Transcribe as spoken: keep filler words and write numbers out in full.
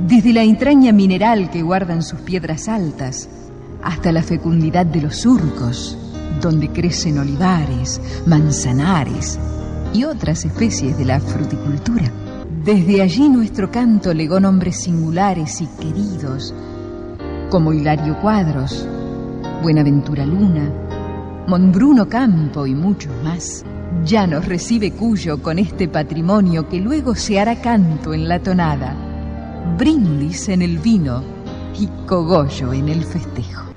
Desde la entraña mineral que guardan sus piedras altas, hasta la fecundidad de los surcos, donde crecen olivares, manzanares y otras especies de la fruticultura. Desde allí nuestro canto legó nombres singulares y queridos, como Hilario Cuadros, Buenaventura Luna, Monbruno Campo y muchos más. Ya nos recibe Cuyo con este patrimonio que luego se hará canto en la tonada, brindis en el vino y cogollo en el festejo.